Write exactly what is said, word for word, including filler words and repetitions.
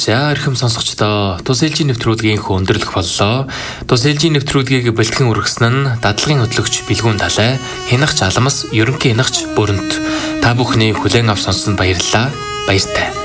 За эрхэм сонсогчдоо Тус ээлжийн нэвтрүүлгийн өндөрлөх боллоо. Тус ээлжийн нэвтрүүлгийг бэлтгэн үргэсэн нь дадлагын хөтлөгч Билгүүн Талай, Хянагч Аламс, ерөнхий хянагч Бүрэнт. Та бүхний хүлээн авч сонссон баярлалаа. Баяртай.